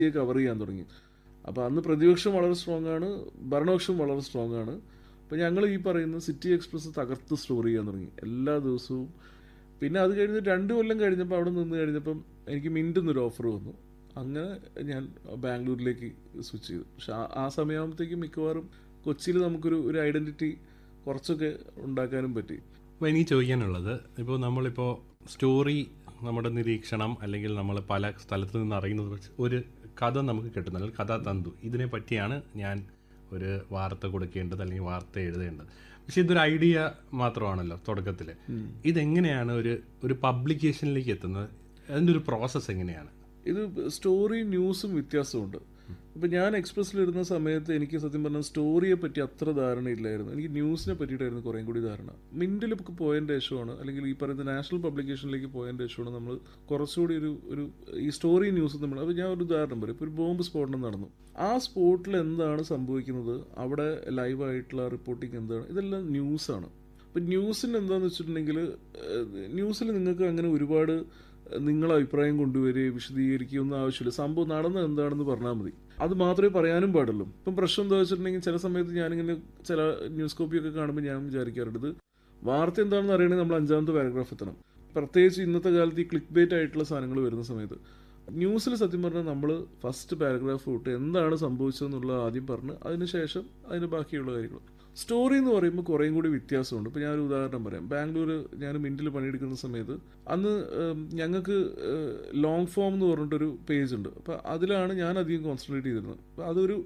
Cover ചെയ്യാൻ തുടങ്ങി. അപ്പോൾ അന്ന് പ്രതിപക്ഷം വളരെ സ്ട്രോങ് ആണ്, ഭരണപക്ഷം വളരെ സ്ട്രോങ് ആണ്. അപ്പോൾ ഞങ്ങൾ ഈ പറയുന്ന സിറ്റി എക്സ്പ്രസ് തകർത്ത് സ്റ്റോർ ചെയ്യാൻ തുടങ്ങി എല്ലാ ദിവസവും. പിന്നെ അത് കഴിഞ്ഞ് 2 കൊല്ലം കഴിഞ്ഞപ്പോൾ അവിടെ നിന്ന് കഴിഞ്ഞപ്പം എനിക്ക് മിൻറ്റെന്നൊരു ഓഫർ വന്നു. അങ്ങനെ ഞാൻ ബാംഗ്ലൂരിലേക്ക് സ്വിച്ച് ചെയ്തു. പക്ഷെ ആ സമയമാകുമ്പോഴത്തേക്കും മിക്കവാറും കൊച്ചിയിൽ നമുക്കൊരു ഐഡൻറ്റിറ്റി കുറച്ചൊക്കെ ഉണ്ടാക്കാനും പറ്റി. അപ്പോൾ എനിക്ക് ചോദിക്കാനുള്ളത്, ഇപ്പോൾ നമ്മളിപ്പോൾ സ്റ്റോറി, നമ്മുടെ നിരീക്ഷണം, അല്ലെങ്കിൽ നമ്മൾ പല സ്ഥലത്തു നിന്ന് അറിയുന്നത് ഒരു കഥ നമുക്ക് കിട്ടുന്നത്, അല്ലെങ്കിൽ കഥാതന്തു, ഇതിനെ പറ്റിയാണ് ഞാൻ ഒരു വാർത്ത കൊടുക്കേണ്ടത് അല്ലെങ്കിൽ വാർത്ത എഴുതേണ്ടത്. പക്ഷെ ഇതൊരു ഐഡിയ മാത്രമാണല്ലോ തുടക്കത്തിൽ. ഇതെങ്ങനെയാണ് ഒരു പബ്ലിക്കേഷനിലേക്ക് എത്തുന്നത്? അതിൻ്റെ ഒരു പ്രോസസ്സ് എങ്ങനെയാണ്? ഇത് സ്റ്റോറി ന്യൂസും വ്യത്യാസമുണ്ട്. ഇപ്പം ഞാൻ എക്സ്പ്രസ്സിലിരുന്ന സമയത്ത് എനിക്ക് സത്യം പറഞ്ഞാൽ സ്റ്റോറിയെ പറ്റി അത്ര ധാരണയില്ലായിരുന്നു. എനിക്ക് ന്യൂസിനെ പറ്റിയിട്ടായിരുന്നു കുറേം കൂടി ധാരണ. മിൻറ്റിലൊക്കെ പോയതിൻ്റെ ശേഷമാണ്, അല്ലെങ്കിൽ ഈ പറയുന്ന നാഷണൽ പബ്ലിക്കേഷനിലേക്ക് പോയതിൻ്റെ ശേഷമാണ് നമ്മൾ കുറച്ചുകൂടി ഒരു ഈ സ്റ്റോറി ന്യൂസ് നമ്മൾ. അപ്പോൾ ഞാൻ ഒരു ഉദാഹരണം പറയും. ഇപ്പോൾ ഒരു ബോംബ് സ്ഫോടനം നടന്നു, ആ സ്പോട്ടിൽ എന്താണ് സംഭവിക്കുന്നത്, അവിടെ ലൈവായിട്ടുള്ള റിപ്പോർട്ടിങ് എന്താണ്, ഇതെല്ലാം ന്യൂസാണ്. അപ്പം ന്യൂസിന് എന്താണെന്ന് വെച്ചിട്ടുണ്ടെങ്കിൽ, ന്യൂസിൽ നിങ്ങൾക്ക് അങ്ങനെ ഒരുപാട് നിങ്ങളെ അഭിപ്രായം കൊണ്ടുവരികയോ വിശദീകരിക്കുകയോ ഒന്നും ആവശ്യമില്ല. സംഭവം നടന്നത് എന്താണെന്ന് പറഞ്ഞാൽ മതി. അത് മാത്രമേ പറയാനും പാടുള്ളൂ. ഇപ്പം പ്രശ്നം എന്താ വെച്ചിട്ടുണ്ടെങ്കിൽ, ചില സമയത്ത് ഞാനിങ്ങനെ ചില ന്യൂസ് കോപ്പിയൊക്കെ കാണുമ്പോൾ ഞാൻ വിചാരിക്കാറുണ്ട്, ഇത് വാർത്ത എന്താണെന്ന് അറിയണമെങ്കിൽ നമ്മൾ 5ാമത്തെ പാരഗ്രാഫ് എത്തണം. പ്രത്യേകിച്ച് ഇന്നത്തെ കാലത്ത് ഈ ക്ലിക്ക് ബേറ്റ് ആയിട്ടുള്ള സാധനങ്ങൾ വരുന്ന സമയത്ത് ന്യൂസിൽ സത്യം പറഞ്ഞാൽ നമ്മൾ ഫസ്റ്റ് പാരഗ്രാഫ് തൊട്ട് എന്താണ് സംഭവിച്ചതെന്നുള്ളത് ആദ്യം പറഞ്ഞ് അതിനുശേഷം അതിന് ബാക്കിയുള്ള കാര്യങ്ങൾ. സ്റ്റോറി എന്ന് പറയുമ്പോൾ കുറേയും കൂടി വ്യത്യാസമുണ്ട്. ഇപ്പോൾ ഞാനൊരു ഉദാഹരണം പറയാം. ബാംഗ്ലൂർ ഞാൻ മിൻറ്റിൽ പണിയെടുക്കുന്ന സമയത്ത് അന്ന് ഞങ്ങൾക്ക് ലോങ് ഫോം എന്ന് പറഞ്ഞിട്ടൊരു പേജ് ഉണ്ട്. അപ്പോൾ അതിലാണ് ഞാൻ അധികം കോൺസെൻട്രേറ്റ് ചെയ്തിരുന്നത്. അപ്പോൾ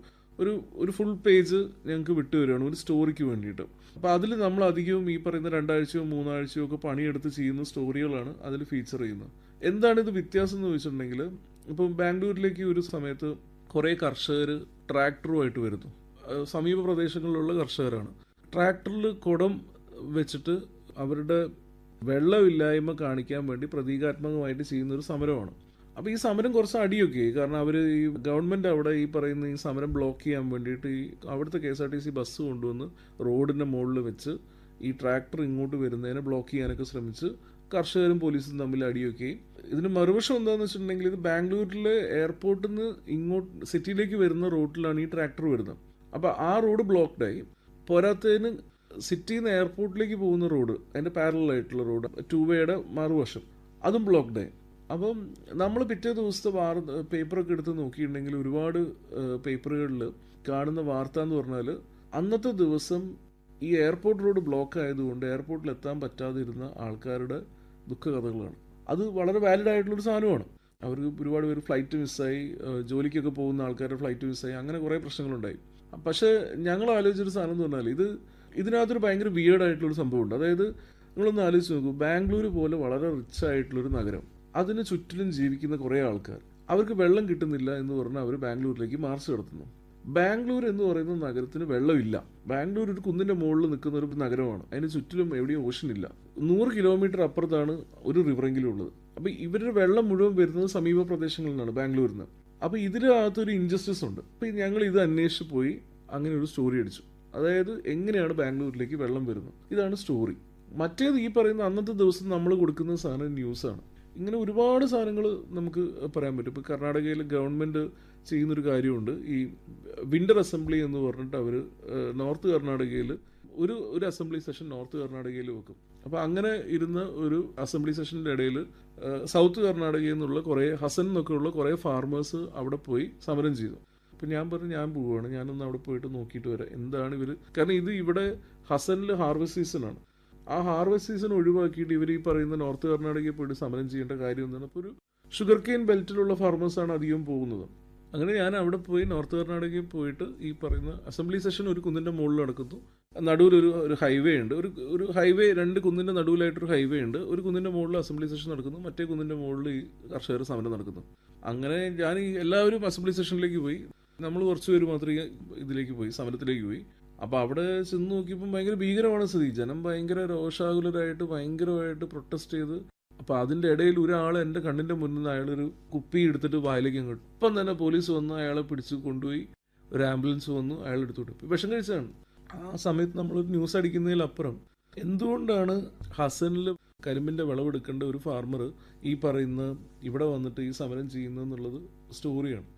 ഒരു ഫുൾ പേജ് ഞങ്ങൾക്ക് വിട്ടു വരികയാണ് ഒരു സ്റ്റോറിക്ക് വേണ്ടിയിട്ട്. അപ്പോൾ അതിൽ നമ്മൾ അധികവും ഈ പറയുന്ന 2 ആഴ്ചയോ 3 ആഴ്ചയോ ഒക്കെ പണിയെടുത്ത് ചെയ്യുന്ന സ്റ്റോറികളാണ് അതിൽ ഫീച്ചർ ചെയ്യുന്നത്. എന്താണ് ഇത് വ്യത്യാസം എന്ന് വെച്ചിട്ടുണ്ടെങ്കിൽ, ഇപ്പം ബാംഗ്ലൂരിലേക്ക് ഒരു സമയത്ത് കുറേ കർഷകർ ട്രാക്ടറുമായിട്ട് വരുന്നു. സമീപ പ്രദേശങ്ങളിലുള്ള കർഷകരാണ്. ട്രാക്ടറിൽ കുടം വെച്ചിട്ട് അവരുടെ വെള്ളമില്ലായ്മ കാണിക്കാൻ വേണ്ടി പ്രതീകാത്മകമായിട്ട് ചെയ്യുന്നൊരു സമരമാണ്. അപ്പോൾ ഈ സമരം കുറച്ച് അടിയൊക്കെ, കാരണം അവർ ഈ ഗവൺമെൻറ് അവിടെ ഈ പറയുന്ന ഈ സമരം ബ്ലോക്ക് ചെയ്യാൻ വേണ്ടിയിട്ട് ഈ അവിടുത്തെ KSRTC ബസ് കൊണ്ടുവന്ന് റോഡിൻ്റെ മുകളിൽ വെച്ച് ഈ ട്രാക്ടർ ഇങ്ങോട്ട് വരുന്നതിനെ ബ്ലോക്ക് ചെയ്യാനൊക്കെ ശ്രമിച്ച് കർഷകരും പോലീസും തമ്മിൽ അടിയൊക്കെ. ഇതിന് മറുവശം എന്താണെന്ന് വെച്ചിട്ടുണ്ടെങ്കിൽ, ഇത് ബാംഗ്ലൂരിലെ എയർപോർട്ടിൽ നിന്ന് ഇങ്ങോട്ട് സിറ്റിയിലേക്ക് വരുന്ന റോഡിലാണ് ഈ ട്രാക്ടർ വരുന്നത്. അപ്പോൾ ആ റോഡ് ബ്ലോക്ക്ഡായി. പോരാത്തതിന് സിറ്റിയിൽ നിന്ന് എയർപോർട്ടിലേക്ക് പോകുന്ന റോഡ്, അതിൻ്റെ പാരലായിട്ടുള്ള റോഡ് 2 വേയുടെ മറുവശം, അതും ബ്ലോക്ക്ഡായി. അപ്പം നമ്മൾ പിറ്റേ ദിവസത്തെ പേപ്പറൊക്കെ എടുത്ത് നോക്കിയിട്ടുണ്ടെങ്കിൽ ഒരുപാട് പേപ്പറുകളിൽ കാണുന്ന വാർത്ത എന്ന് പറഞ്ഞാൽ, അന്നത്തെ ദിവസം ഈ എയർപോർട്ട് റോഡ് ബ്ലോക്ക് ആയതുകൊണ്ട് എയർപോർട്ടിൽ എത്താൻ പറ്റാതിരുന്ന ആൾക്കാരുടെ ദുഃഖകഥകളാണ്. അത് വളരെ വാലിഡ് ആയിട്ടുള്ളൊരു സാധനമാണ്. അവർക്ക് ഒരുപാട് പേര് ഫ്ലൈറ്റ് മിസ്സായി, ജോലിക്കൊക്കെ പോകുന്ന ആൾക്കാരുടെ ഫ്ലൈറ്റ് മിസ്സായി, അങ്ങനെ കുറേ പ്രശ്നങ്ങളുണ്ടായി. പക്ഷേ ഞങ്ങൾ ആലോചിച്ചൊരു സാധനം എന്ന് പറഞ്ഞാൽ, ഇതിനകത്തൊരു ഭയങ്കര വിയേർഡായിട്ടുള്ളൊരു സംഭവമുണ്ട്. അതായത് നിങ്ങളൊന്ന് ആലോചിച്ച് നോക്കൂ, ബാംഗ്ലൂർ പോലെ വളരെ റിച്ച് ആയിട്ടുള്ളൊരു നഗരം, അതിന് ചുറ്റിലും ജീവിക്കുന്ന കുറേ ആൾക്കാർ, അവർക്ക് വെള്ളം കിട്ടുന്നില്ല എന്ന് പറഞ്ഞാൽ അവർ ബാംഗ്ലൂരിലേക്ക് മാർച്ച് നടത്തുന്നു. ബാംഗ്ലൂർ എന്ന് പറയുന്ന നഗരത്തിന് വെള്ളമില്ല. ബാംഗ്ലൂർ ഒരു കുന്നിൻ്റെ മുകളിൽ നിൽക്കുന്ന ഒരു നഗരമാണ്. അതിന് ചുറ്റിലും എവിടെയും ഓഷൻ ഇല്ല. 100 കിലോമീറ്റർ അപ്പുറത്താണ് ഒരു റിവറെങ്കിലും ഉള്ളത്. അപ്പോൾ ഇവരുടെ വെള്ളം മുഴുവൻ വരുന്നത് സമീപ പ്രദേശങ്ങളിൽ നിന്നാണ്, ബാംഗ്ലൂരിൽ നിന്ന്. അപ്പോൾ ഇതിനകത്തൊരു ഇൻജസ്റ്റിസ് ഉണ്ട്. അപ്പോൾ ഞങ്ങൾ ഇത് അന്വേഷിച്ച് പോയി അങ്ങനെ ഒരു സ്റ്റോറി അടിച്ചു. അതായത് എങ്ങനെയാണ് ബാംഗ്ലൂരിലേക്ക് വെള്ളം വരുന്നത്, ഇതാണ് സ്റ്റോറി. മറ്റേത് ഈ പറയുന്ന അന്നത്തെ ദിവസം നമ്മൾ കൊടുക്കുന്ന സാധനം ന്യൂസാണ്. ഇങ്ങനെ ഒരുപാട് സാധനങ്ങൾ നമുക്ക് പറയാൻ പറ്റും. ഇപ്പോൾ കർണാടകയിൽ ഗവൺമെൻറ് ചെയ്യുന്നൊരു കാര്യമുണ്ട്. ഈ വിൻ്റർ അസംബ്ലി എന്ന് പറഞ്ഞിട്ട് അവർ നോർത്ത് കർണാടകയിൽ ഒരു അസംബ്ലി സെഷൻ നോർത്ത് കർണാടകയിൽ വെക്കും. അപ്പോൾ അങ്ങനെ ഇരുന്ന ഒരു അസംബ്ലി സെഷൻ്റെ ഇടയിൽ സൗത്ത് കർണാടകയിൽ നിന്നുള്ള കുറേ ഹസൻ എന്നൊക്കെ ഉള്ള കുറേ ഫാർമേഴ്സ് അവിടെ പോയി സമരം ചെയ്തു. അപ്പോൾ ഞാൻ പറഞ്ഞു, ഞാൻ പോവുകയാണ്, ഞാനൊന്ന് അവിടെ പോയിട്ട് നോക്കിയിട്ട് വരാം എന്താണ് ഇവർ. കാരണം ഇവിടെ ഹസനിൽ ഹാർവെസ്റ്റ് സീസണാണ്. ആ ഹാർവെസ്റ്റ് സീസൺ ഒഴിവാക്കിയിട്ട് ഇവർ ഈ പറയുന്ന നോർത്ത് കർണാടകയിൽ പോയിട്ട് സമരം ചെയ്യേണ്ട കാര്യം എന്താണ്. അപ്പോൾ ഒരു ഷുഗർ കെയിൻ ബെൽറ്റിലുള്ള ഫാർമേഴ്സാണ് അധികം പോകുന്നത്. അങ്ങനെ ഞാൻ അവിടെ പോയി നോർത്ത് കർണാടകയിൽ പോയിട്ട് ഈ പറയുന്ന അസംബ്ലി സെഷൻ ഒരു കുന്നിൻ്റെ മുകളിൽ നടക്കുന്നു. നടുവിൽ ഒരു ഹൈവേ ഉണ്ട്. ഒരു ഹൈവേ, 2 കുന്നിൻ്റെ നടുവിലായിട്ടൊരു ഹൈവേ ഉണ്ട്. ഒരു കുന്നിൻ്റെ മുകളിൽ അസംബ്ലി സെഷൻ നടക്കുന്നു, മറ്റേ കുന്നിൻ്റെ മുകളിൽ ഈ കർഷകർ സമരം നടക്കുന്നു. അങ്ങനെ ഞാൻ എല്ലാവരും അസംബ്ലി സെഷനിലേക്ക് പോയി. നമ്മൾ കുറച്ച് പേര് മാത്രമേ ഇതിലേക്ക് പോയി, സമരത്തിലേക്ക് പോയി. അപ്പോൾ അവിടെ ചെന്ന് നോക്കിയപ്പോൾ ഭയങ്കര ഭീകരമാണ് സ്ഥിതി. ജനം ഭയങ്കര രോഷാകുലരായിട്ട് ഭയങ്കരമായിട്ട് പ്രൊട്ടസ്റ്റ് ചെയ്ത്. അപ്പോൾ അതിൻ്റെ ഇടയിൽ ഒരാൾ എൻ്റെ കണ്ണിൻ്റെ മുന്നിൽ നിന്ന് അയാളൊരു കുപ്പി എടുത്തിട്ട് വായിലേക്ക് അങ്ങോട്ട്, ഇപ്പം തന്നെ പോലീസ് വന്ന് അയാളെ പിടിച്ച് കൊണ്ടുപോയി. ഒരു ആംബുലൻസ് വന്നു, അയാൾ എടുത്തുകൊണ്ട് വിഷം കഴിച്ചതാണ്. ആ സമയത്ത് നമ്മളൊരു ന്യൂസ് അടിക്കുന്നതിലപ്പുറം എന്തുകൊണ്ടാണ് ഹസനിൽ കരിമ്പിൻ്റെ വിളവെടുക്കേണ്ട ഒരു ഫാർമർ ഈ പറയുന്ന ഇവിടെ വന്നിട്ട് ഈ സമരം ചെയ്യുന്നതെന്നുള്ളത് സ്റ്റോറിയാണ്.